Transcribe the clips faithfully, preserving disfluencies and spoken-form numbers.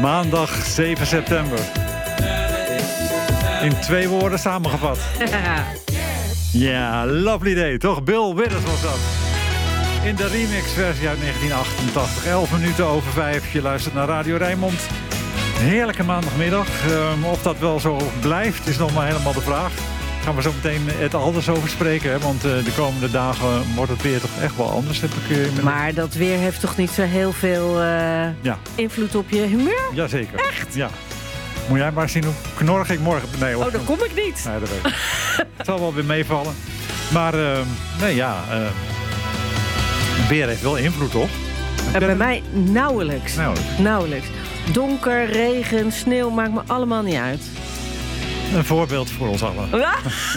Maandag zeven september. In twee woorden samengevat. Ja, Lovely Day, toch? Bill Withers was dat. In de remix-versie uit negentien achtentachtig. elf minuten over vijf. Je luistert naar Radio Rijnmond. Heerlijke maandagmiddag. Um, of dat wel zo blijft, is nog maar helemaal de vraag. Gaan we zo meteen het Alders over spreken. Hè? Want uh, de komende dagen wordt het weer toch echt wel anders. Heb ik, uh, maar dat weer heeft toch niet zo heel veel uh, ja. invloed op je humeur? Jazeker. Echt? Ja. Moet jij maar zien hoe knorrig ik morgen... Nee, oh, dan kom ik niet. Nee, dat weet ik. Het zal wel weer meevallen. Maar, uh, nee ja... Uh, weer heeft wel invloed, toch? En bij mij nauwelijks. nauwelijks. Nauwelijks. Donker, regen, sneeuw, maakt me allemaal niet uit. Een voorbeeld voor ons allen.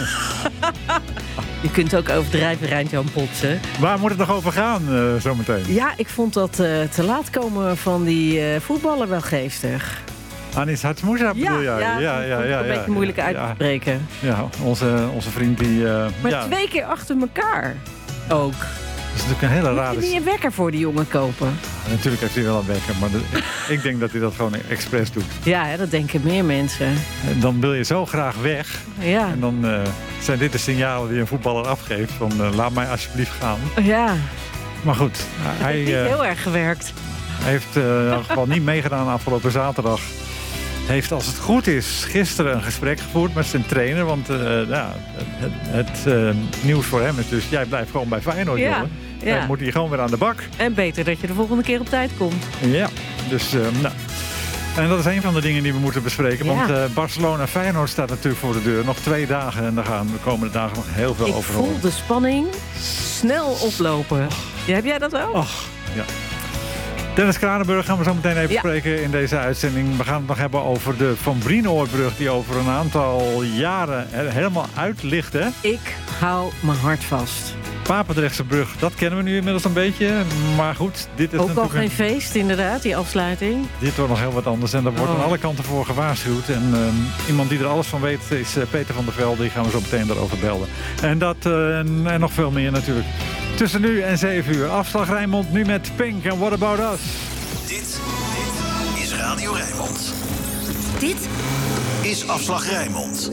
Je kunt ook overdrijven, Rijntjan Potsen. Waar moet het nog over gaan, uh, zometeen? Ja, ik vond dat uh, te laat komen van die uh, voetballer wel geestig. Anis Hatsmoussa bedoel ja, jij? Ja, ja, ja, ja, een ja, beetje moeilijk ja, uit te spreken. Ja, onze, onze vriend die... Uh, maar ja. twee keer achter elkaar ook. Dat is natuurlijk een hele rare... Moet je niet een wekker voor die jongen kopen? Ja, natuurlijk heeft hij wel een wekker, maar de, ik denk dat hij dat gewoon expres doet. Ja, hè, dat denken meer mensen. En dan wil je zo graag weg. Ja. En dan uh, zijn dit de signalen die een voetballer afgeeft. Van uh, laat mij alsjeblieft gaan. Ja. Maar goed. Het hij heeft niet uh, heel erg gewerkt. Hij heeft uh, gewoon niet meegedaan afgelopen zaterdag. Heeft, als het goed is, gisteren een gesprek gevoerd met zijn trainer. Want uh, ja, het, het uh, nieuws voor hem is dus... jij blijft gewoon bij Feyenoord, ja, jongen. Ja. Dan moet hij gewoon weer aan de bak. En beter dat je de volgende keer op tijd komt. Ja, dus uh, nou... En dat is een van de dingen die we moeten bespreken. Ja. Want uh, Barcelona-Feyenoord staat natuurlijk voor de deur. Nog twee dagen en daar gaan we de komende dagen nog heel veel Ik over voel horen. de spanning snel oplopen. Ja, heb jij dat ook? Ach, ja. Dennis Kranenburg gaan we zo meteen even ja. spreken in deze uitzending. We gaan het nog hebben over de Van Brienoordbrug... die over een aantal jaren helemaal uit ligt, hè? Ik hou mijn hart vast. Papendrechtse brug, dat kennen we nu inmiddels een beetje. Maar goed, dit is ook natuurlijk... al geen een... feest, inderdaad, die afsluiting. Dit wordt nog heel wat anders en daar wordt oh. aan alle kanten voor gewaarschuwd. En uh, iemand die er alles van weet is uh, Peter van der Velde. Die gaan we zo meteen daarover belden. En dat uh, en, en nog veel meer natuurlijk. Tussen nu en zeven uur. Afslag Rijnmond nu met Pink en What About Us. Dit, dit is Radio Rijnmond. Dit is Afslag Rijnmond.